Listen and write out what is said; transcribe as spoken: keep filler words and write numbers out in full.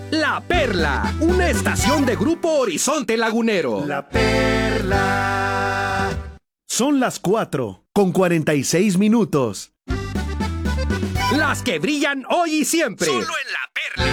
La Perla, una estación de Grupo Horizonte Lagunero. La Perla. Son las cuatro con cuarenta y seis minutos. Las que brillan hoy y siempre. Solo en La